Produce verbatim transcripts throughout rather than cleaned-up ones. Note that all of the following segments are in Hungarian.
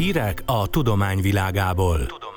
Hírek a tudomány világából.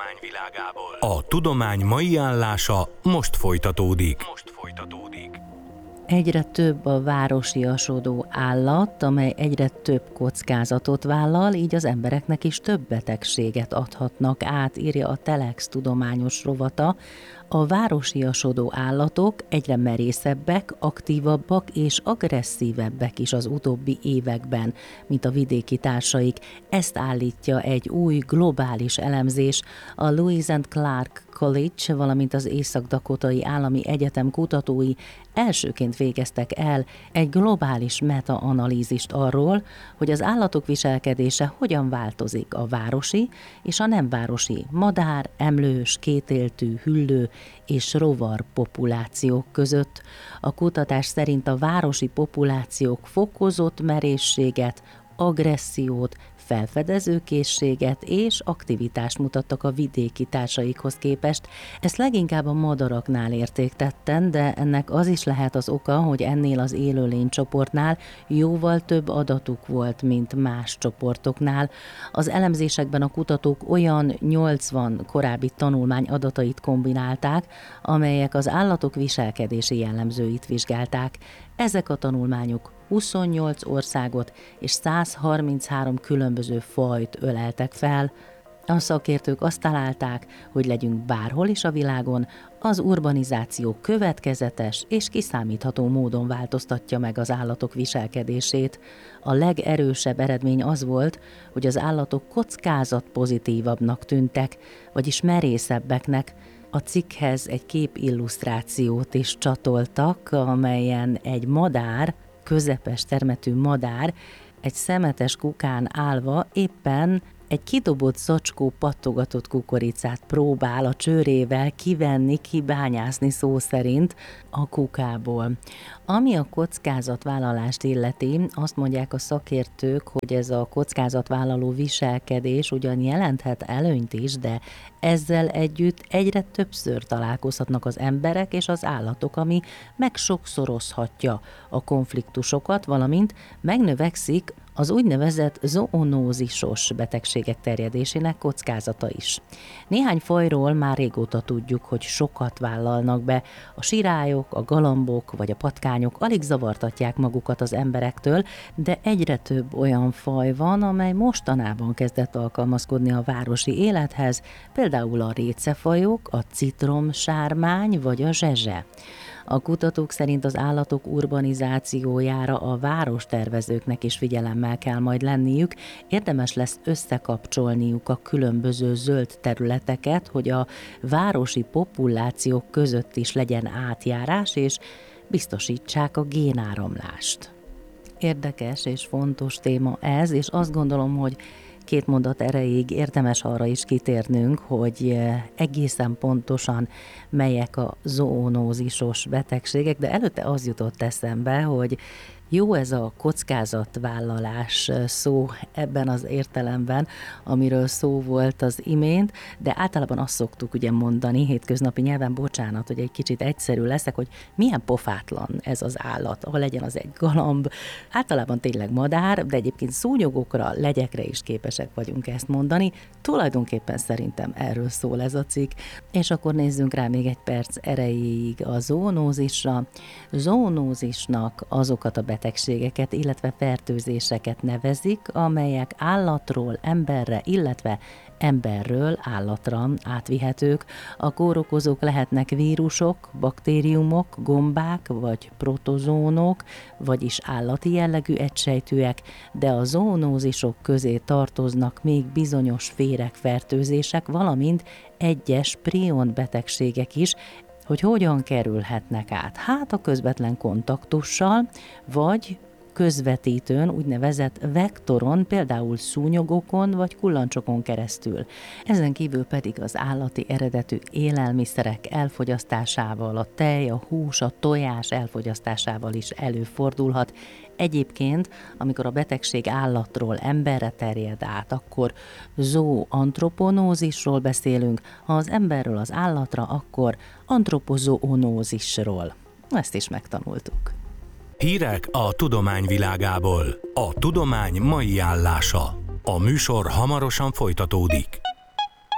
A tudomány mai állása most folytatódik. Most folytatódik. Egyre több a városiasodó állat, amely egyre több kockázatot vállal, így az embereknek is több betegséget adhatnak át, írja a Telex tudományos rovata. A városiasodó állatok egyre merészebbek, aktívabbak és agresszívebbek is az utóbbi években, mint a vidéki társaik. Ezt állítja egy új globális elemzés. A Lewis and Clark College, valamint az Észak-Dakotai Állami Egyetem kutatói elsőként végeztek el egy globális meta-analízist arról, hogy az állatok viselkedése hogyan változik a városi és a nem városi madár, emlős, kétéltű, hüllő és rovar populációk között. A kutatás szerint a városi populációk fokozott merészséget, agressziót, felfedezőkészséget és aktivitást mutattak a vidéki társaikhoz képest. Ezt leginkább a madaraknál értéktetten, de ennek az is lehet az oka, hogy ennél az élőlénycsoportnál jóval több adatuk volt, mint más csoportoknál. Az elemzésekben a kutatók olyan nyolcvan korábbi tanulmány adatait kombinálták, amelyek az állatok viselkedési jellemzőit vizsgálták. Ezek a tanulmányok huszonnyolc országot és száz harminchárom különböző fajt öleltek fel. A szakértők azt találták, hogy legyünk bárhol is a világon, az urbanizáció következetes és kiszámítható módon változtatja meg az állatok viselkedését. A legerősebb eredmény az volt, hogy az állatok kockázatpozitívabbnak tűntek, vagyis merészebbeknek. A cikkhez egy képillusztrációt is csatoltak, amelyen egy madár, közepes termetű madár egy szemetes kukán állva éppen egy kidobott zacskó pattogatott kukoricát próbál a csőrével kivenni, kibányászni szó szerint a kukából. Ami a kockázatvállalást illeti, azt mondják a szakértők, hogy ez a kockázatvállaló viselkedés ugyan jelenthet előnyt is, de ezzel együtt egyre többször találkozhatnak az emberek és az állatok, ami megsokszorozhatja a konfliktusokat, valamint megnövekszik az úgynevezett zoonózisos betegségek terjedésének kockázata is. Néhány fajról már régóta tudjuk, hogy sokat vállalnak be. A sirályok, a galambok vagy a patkányok alig zavartatják magukat az emberektől, de egyre több olyan faj van, amely mostanában kezdett alkalmazkodni a városi élethez, például a récefajok, a citromsármány vagy a zsezse. A kutatók szerint az állatok urbanizációjára a várostervezőknek is figyelemmel kell majd lenniük, érdemes lesz összekapcsolniuk a különböző zöld területeket, hogy a városi populációk között is legyen átjárás, és biztosítsák a génáramlást. Érdekes és fontos téma ez, és azt gondolom, hogy két mondat erejéig érdemes arra is kitérnünk, hogy egészen pontosan melyek a zoonózisos betegségek, de előtte az jutott eszembe, hogy jó ez a kockázatvállalás szó ebben az értelemben, amiről szó volt az imént, de általában azt szoktuk ugye mondani hétköznapi nyelven, bocsánat, hogy egy kicsit egyszerű leszek, hogy milyen pofátlan ez az állat, ahol legyen az egy galamb, általában tényleg madár, de egyébként szúnyogokra, legyekre is képesek vagyunk ezt mondani. Tulajdonképpen szerintem erről szól ez a cikk, és akkor nézzünk rá még egy perc erejéig a zoonózisra. Zoonózisnak azokat a betegségeket, illetve fertőzéseket nevezik, amelyek állatról emberre, illetve emberről állatra átvihetők. A kórokozók lehetnek vírusok, baktériumok, gombák vagy protozónok, vagyis állati jellegű egysejtűek, de a zoonózisok közé tartoznak még bizonyos féregfertőzések, valamint egyes prion betegségek is, hogy hogyan kerülhetnek át. Hát a közvetlen kontaktussal, vagy közvetítőn, úgynevezett vektoron, például szúnyogokon vagy kullancsokon keresztül. Ezen kívül pedig az állati eredetű élelmiszerek elfogyasztásával, a tej, a hús, a tojás elfogyasztásával is előfordulhat. Egyébként, amikor a betegség állatról emberre terjed át, akkor zooantroponózisról beszélünk, ha az emberről az állatra, akkor antropozoonózisról. Ezt is megtanultuk. Hírek a tudomány világából. A tudomány mai állása. A műsor hamarosan folytatódik.